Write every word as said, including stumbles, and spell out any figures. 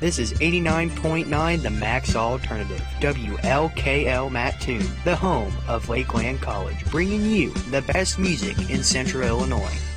This is eighty-nine point nine The Max Alternative, W L K L Mattoon, the home of Lakeland College, bringing you the best music in Central Illinois.